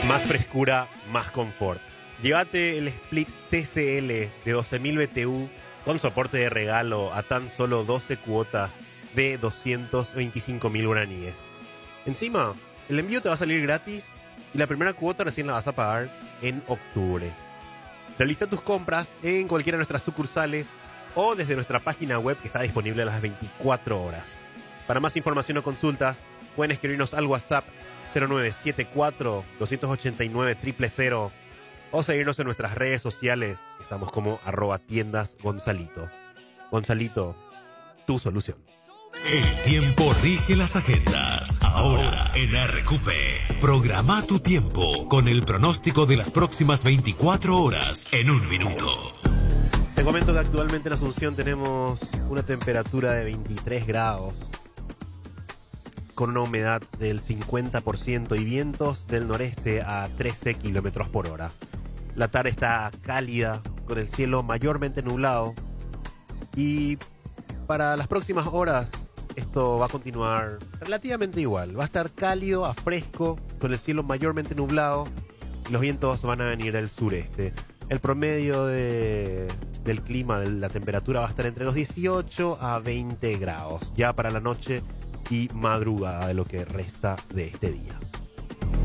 Más frescura, más confort. Llévate el Split TCL de 12.000 BTU con soporte de regalo a tan solo 12 cuotas de 225.000 guaraníes. Encima, el envío te va a salir gratis y la primera cuota recién la vas a pagar en octubre. Realiza tus compras en cualquiera de nuestras sucursales o desde nuestra página web que está disponible a las 24 horas. Para más información o consultas, pueden escribirnos al WhatsApp 0974-289-000 o seguirnos en nuestras redes sociales. Estamos como @tiendasgonzalito. Gonzalito, tu solución. El tiempo rige las agendas. Ahora en RQP, programa tu tiempo con el pronóstico de las próximas 24 horas en un minuto. Te comento que actualmente en Asunción tenemos una temperatura de 23 grados con una humedad del 50% y vientos del noreste a 13 kilómetros por hora. La tarde está cálida con el cielo mayormente nublado y para las próximas horas esto va a continuar relativamente igual. Va a estar cálido a fresco con el cielo mayormente nublado y los vientos van a venir del sureste. El promedio del clima, de la temperatura, va a estar entre los 18 a 20 grados ya para la noche y madrugada de lo que resta de este día.